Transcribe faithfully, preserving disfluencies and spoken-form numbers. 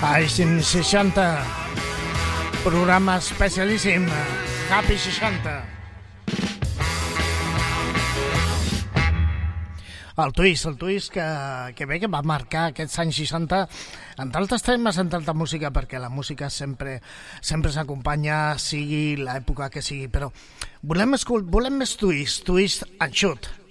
Anys seixanta, programa especialíssim, Happy seixanta. El twist, el twist que, que bé que va marcar aquests anys seixanta, entre altres temes, entre altra música, perquè la música sempre sempre s'acompanya, sigui l'època que sigui, però volem, volem més twist, twist and shoot.